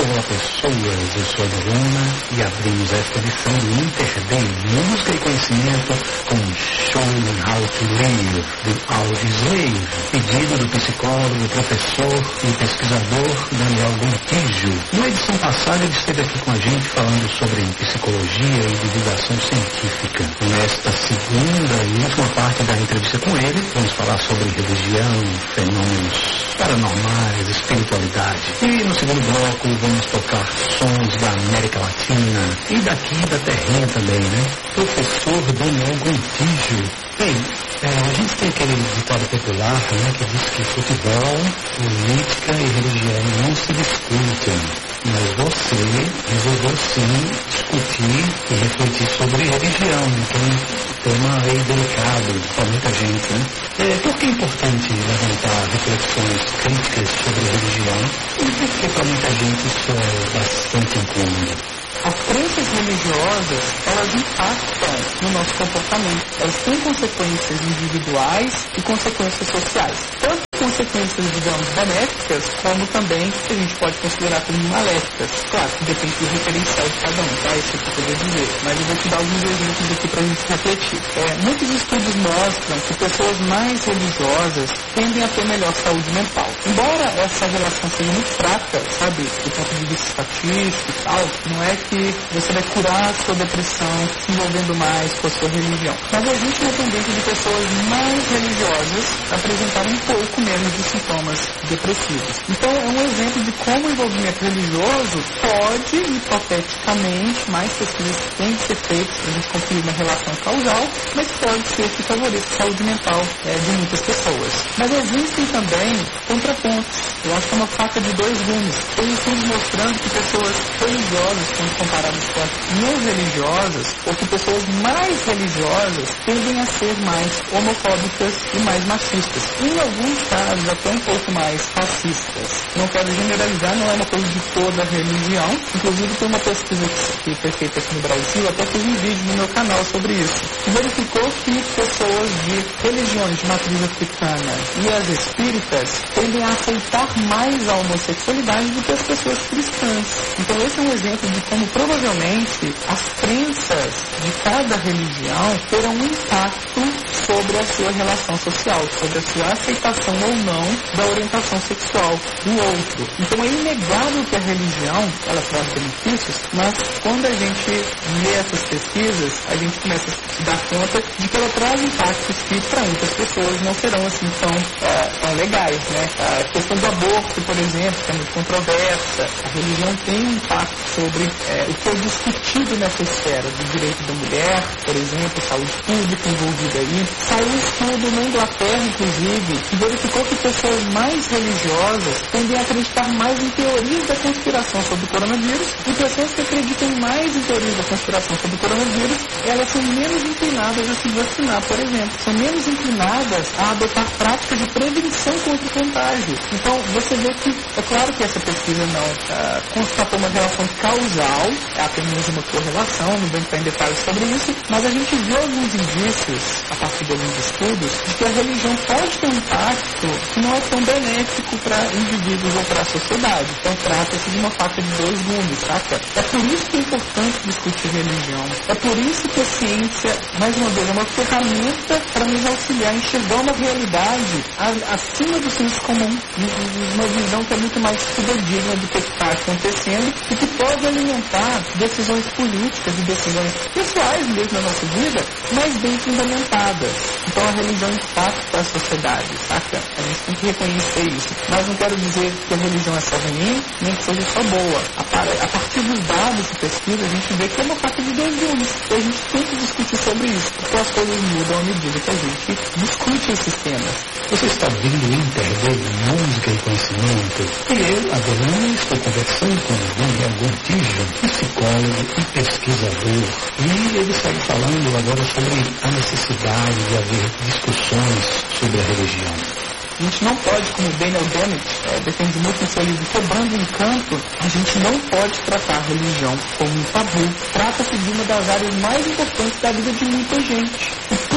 Olá pessoas, eu sou a Bruna e abrimos esta edição do Interday Música e Conhecimento com Showing How to Live, do Audioslave, pedido do psicólogo, professor e pesquisador Daniel Gontijo. Na edição passada ele esteve aqui com a gente falando sobre psicologia e divulgação científica. Nesta segunda e última parte da entrevista com ele, vamos falar sobre religião, fenômenos paranormais, espiritualidade. E no segundo bloco vamos tocar sons da América Latina e daqui da terrinha também, né? Professor Daniel Gontijo. Bem, a gente tem aquele ditado popular, né, que diz que futebol, política e religião não se discutem. Mas você resolveu sim discutir e refletir sobre religião, então tema aí delicado para muita gente, né? Por que é importante levantar reflexões críticas sobre religião e por que para muita gente isso é bastante incômodo? As crenças religiosas, elas impactam no nosso comportamento. Elas têm consequências individuais e consequências sociais. Tanto consequências, digamos, benéficas, como também a gente pode considerar como maléficas. Claro, que depende do referencial de cada um, tá? Isso é o que eu poderia dizer. Mas eu vou te dar alguns exemplos aqui para a gente refletir. Muitos estudos mostram que pessoas mais religiosas tendem a ter melhor saúde mental. Embora essa relação seja muito fraca, sabe, do ponto de vista estatístico e tal, não é que você vai curar a sua depressão se envolvendo mais com a sua religião. Mas existe uma tendência de pessoas mais religiosas apresentarem um pouco menos de sintomas depressivos. Então é um exemplo de como o envolvimento religioso pode, hipoteticamente, mais pesquisas têm que ser feitas para a gente concluir uma relação causal, mas pode ser que favoreça a saúde mental de muitas pessoas. Mas existem também contrapontos. Eu acho que é uma faca de dois gumes. Tem estudos mostrando que pessoas religiosas, quando comparadas com as não religiosas, ou que pessoas mais religiosas tendem a ser mais homofóbicas e mais machistas. Em alguns casos, até um pouco mais racistas. Não quero generalizar, não é uma coisa de toda a religião. Inclusive, tem uma pesquisa que foi feita aqui no Brasil, até fiz um vídeo no meu canal sobre isso, que verificou que pessoas de religiões de matriz africana e as espíritas tendem a aceitar mais a homossexualidade do que as pessoas cristãs. Então, esse é um exemplo de como provavelmente as crenças de cada religião terão um impacto sobre a sua relação social, sobre a sua aceitação ou não da orientação sexual do outro. Então é inegável que a religião, ela traz benefícios, mas quando a gente lê essas pesquisas, a gente começa a se dar conta de que ela traz impactos que para muitas pessoas não serão assim tão legais, né? A questão do aborto, por exemplo, que é muito controversa, a religião tem um impacto sobre o que é discutido nessa esfera do direito da mulher, por exemplo, saúde pública envolvida aí. Saiu um estudo na Inglaterra, inclusive, que verificou que pessoas mais religiosas tendem a acreditar mais em teorias da conspiração sobre o coronavírus, e pessoas que acreditam mais em teorias da conspiração sobre o coronavírus, elas são menos inclinadas a se vacinar, por exemplo. São menos inclinadas a adotar práticas de prevenção contra o contágio. Então, você vê que, é claro que essa pesquisa não constatou uma relação causal, é apenas uma correlação, não vou entrar em detalhes sobre isso, mas a gente viu alguns indícios, a partir de alguns estudos, de que a religião pode ter um impacto que não é tão benéfico para indivíduos ou para a sociedade. Então trata-se de uma faca de dois gumes, saca? É por isso que é importante discutir religião. É por isso que a ciência, mais uma vez, é uma ferramenta para nos auxiliar a enxergar uma realidade acima do senso comum, uma visão que é muito mais fidedigna do que está acontecendo e que pode alimentar decisões políticas e decisões pessoais mesmo na nossa vida, mas bem fundamentadas. Então a religião impacta a sociedade, saca? A gente tem que reconhecer isso. Mas não quero dizer que a religião é só ruim, nem que seja só boa. A partir dos dados de pesquisa, a gente vê que é uma faca de dois gumes. E a gente tem que discutir sobre isso, porque as coisas mudam à medida que a gente discute esses temas. Você está ouvindo o Interday Música e Conhecimento. E eu, Adelano, estou conversando com o Daniel Gontijo, psicólogo e pesquisador. E ele segue falando agora sobre a necessidade de haver discussões sobre a religião. A gente não pode, como Daniel Dennett defende muito no seu livro Quebrando o Encanto, a gente não pode tratar a religião como um tabu. Trata-se de uma das áreas mais importantes da vida de muita gente. E por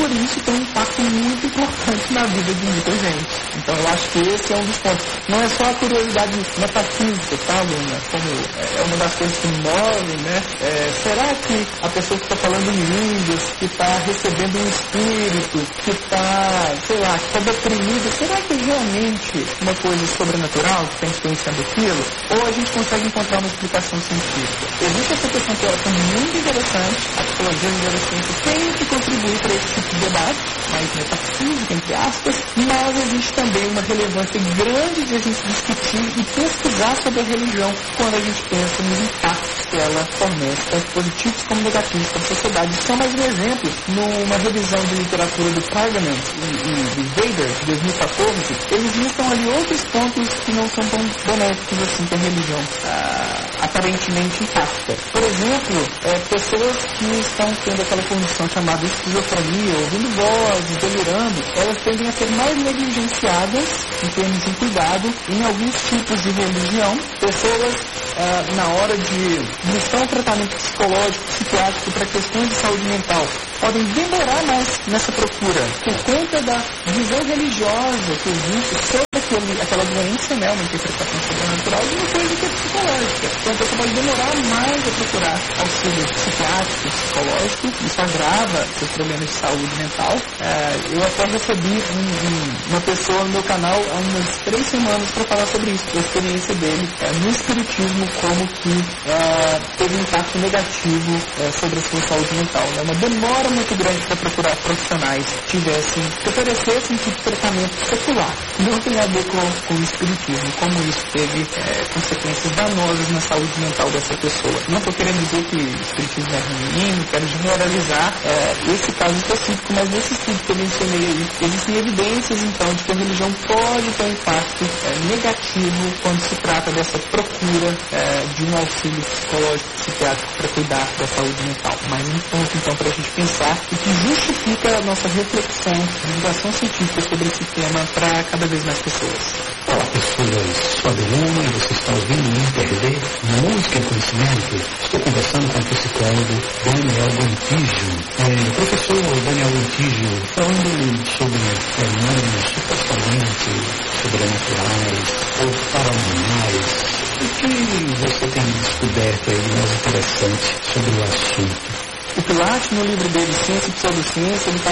por isso tem um impacto muito importante na vida de muita gente. Então eu acho que esse é um dos pontos. Não é só a curiosidade metafísica, tá, Luna? Como é uma das coisas que me move, né? Será que a pessoa que está falando em línguas, que está recebendo um espírito, que está, sei lá, que está deprimida, será que é realmente uma coisa sobrenatural que está influenciando aquilo? Ou a gente consegue encontrar uma explicação científica? Existe essa questão teórica muito interessante, a psicologia e a neurociência tem que contribuir para esse tipo de debate, mais metafísica, entre aspas, mas existe também uma relevância grande de a gente discutir e pesquisar sobre a religião quando a gente pensa nos impactos que ela fornece, tanto positivos como negativos para a sociedade. Só mais um exemplo, numa revisão de literatura do Parliament e Vader, de 2014, eles listam ali outros pontos que não são tão benéficos assim que a religião aparentemente impacta. Por exemplo, pessoas que estão tendo aquela condição chamada esquizofrenia, ouvindo vozes, delirando, elas tendem a ser mais negligenciadas em termos de cuidado em alguns tipos de religião. Pessoas, na hora de buscar um tratamento psicológico, psiquiátrico para questões de saúde mental, podem demorar mais nessa procura por conta da visão religiosa que existe sobre aquela doença, né, uma interpretação sobrenatural de uma coisa que é psicológica. Então a pessoa pode demorar mais a procurar auxílio psiquiátrico, psicológico, isso agrava seus problemas de saúde mental. Eu até recebi uma pessoa no meu canal há umas 3 semanas para falar sobre isso, a experiência dele no espiritismo, como que teve um impacto negativo sobre a sua saúde mental. Né? Uma demora muito grande para procurar profissionais que oferecessem um tipo de tratamento secular. Não tem a ver com o espiritismo, como isso teve consequências danosas na saúde mental dessa pessoa. Não estou querendo dizer que o espiritismo é ruim, não quero generalizar esse caso específico, mas nesse estudo que eu mencionei aí, existem evidências então de que a religião pode ter um impacto negativo quando se trata dessa procura de um auxílio psicológico, psiquiátrico para cuidar da saúde mental. Mais um ponto então para a gente pensar e que justifica a nossa reflexão, divulgação científica sobre esse tema para cada vez mais pessoas. Olá pessoas, sou a Luna e você está ouvindo o InterD, Música e Conhecimento. Estou conversando com o psicólogo Daniel Gontijo. O professor Daniel Gontijo falando sobre fenômenos supostamente sobrenaturais ou paranormais. O que você tem descoberto aí mais interessante sobre o assunto? O Pilates, no livro dele, Ciência e Pseudociência, ele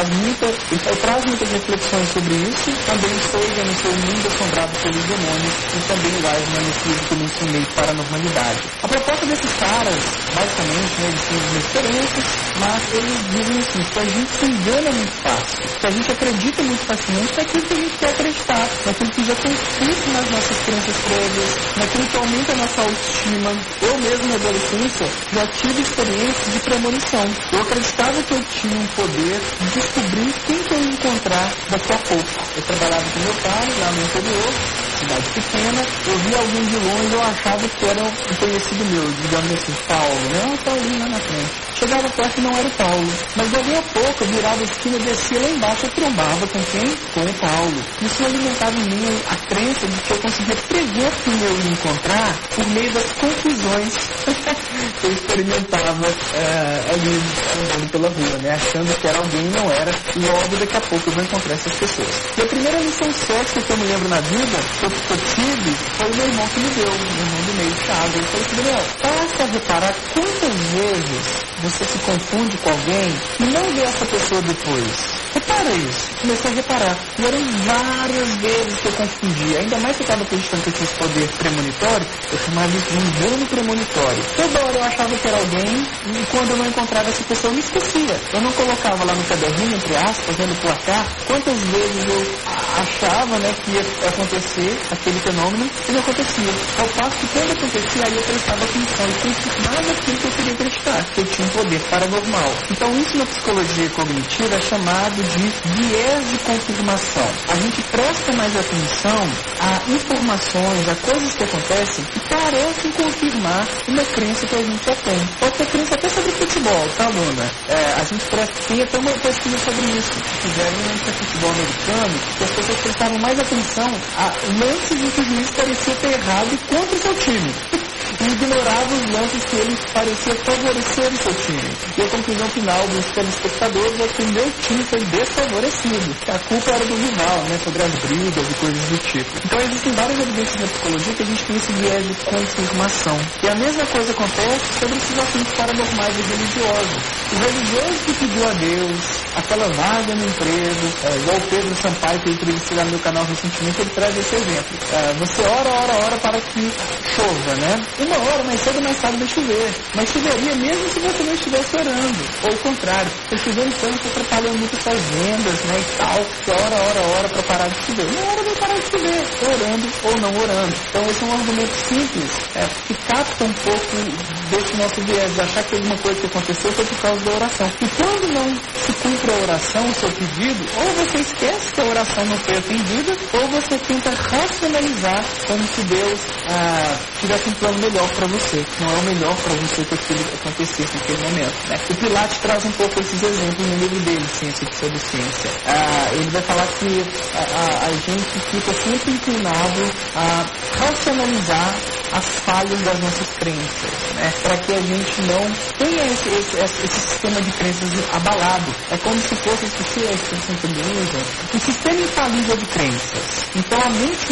traz muitas reflexões sobre isso. Também Sagan, no seu Mundo Assombrado pelos Demônios, e também Wiseman, nesse livro que eu mencionei, Paranormalidade. A proposta desses caras, basicamente, eles têm algumas diferenças, mas eles dizem assim, que a gente se engana muito fácil, que a gente acredita muito facilmente naquilo que a gente quer acreditar, naquilo que já tem escrito nas nossas crenças prévias, naquilo que aumenta a nossa autoestima. Eu mesmo, na adolescência, já tive experiências de premonição. Eu acreditava que eu tinha um poder de descobrir quem que eu ia encontrar daqui a pouco. Eu trabalhava com meu pai lá no interior, cidade pequena, eu via alguém de longe, eu achava que era um conhecido meu, digamos assim, Paulo, né? O Paulinho lá na frente. Chegava perto e não era o Paulo. Mas dali a pouco eu virava a esquina, descia lá embaixo, eu trombava com quem? Com o Paulo. Isso alimentava em mim a crença de que eu conseguia prever quem eu ia encontrar por meio das confusões que eu experimentava ali andando pela rua, né? Achando que era alguém e não era. E logo daqui a pouco eu vou encontrar essas pessoas. E a primeira lição sexta que eu me lembro na vida, que eu tive, foi o meu irmão que me deu, meu irmão do meio, Thiago. Ele falou assim, Daniel, basta reparar quantas vezes você se confunde com alguém e não vê essa pessoa depois. Repara isso. Comecei a reparar. E eram várias vezes que eu confundia. Ainda mais que eu estava acreditando que eu tinha esse poder premonitório, eu chamava isso de engano premonitório. Toda hora eu achava que era alguém e quando eu não encontrava essa pessoa, eu me esquecia. Eu não colocava lá no caderninho, entre aspas, no placar, quantas vezes eu achava, né, que ia acontecer aquele fenômeno e não acontecia. Ao passo que quando acontecia, aí eu prestava atenção e confirmava aquilo que eu queria acreditar, que eu tinha um poder paranormal. Então isso na psicologia cognitiva é chamado de viés de confirmação. A gente presta mais atenção a informações, a coisas que acontecem que parecem confirmar uma crença que a gente já tem. Pode ter crença até sobre futebol, tá, Luna? A gente tem até uma pesquisa sobre isso. Fizeram um futebol americano que as pessoas prestavam mais atenção a lances em que o juiz parecia ter errado contra o seu time. e ignorava os lances que ele parecia favorecer o seu time. E a conclusão final dos telespectadores é que o meu time foi desfavorecido. A culpa era do rival, né, sobre as brigas e coisas do tipo. Então existem várias evidências na psicologia que a gente tem esse viés de confirmação. E a mesma coisa acontece sobre esses assuntos paranormais e religiosos. O religioso que pediu a Deus aquela vaga no emprego, igual o Pedro Sampaio, que eu entrevistei lá no meu canal recentemente, ele traz esse exemplo. Você ora para que chova, né? Uma hora, mais cedo ou mais tarde vai chover. Mas choveria mesmo se você não estivesse orando. Ou o contrário, se chovendo tanto, atrapalhando muito suas vendas, né, e tal. Você ora para parar de chover. Uma hora vai parar de chover, orando ou não orando. Então esse é um argumento simples, que capta um pouco desse nosso viés, de achar que alguma coisa que aconteceu foi por causa da oração. E quando não se cumpre a oração, o seu pedido, ou você esquece que a oração não foi atendida, ou você tenta racionalizar como se Deus tivesse um plano melhor para você. Não é o melhor para você que aquilo acontecesse naquele momento, né? O Pilates traz um pouco esses exemplos no livro dele, Ciência e Pseudociência. Ele vai falar que a gente fica sempre inclinado a racionalizar as falhas das nossas crenças, né? Para que a gente não tenha esse sistema de crenças abalado. É como se fosse, esqueci a expressão que ele usa, um sistema infalível de crenças. Então a mente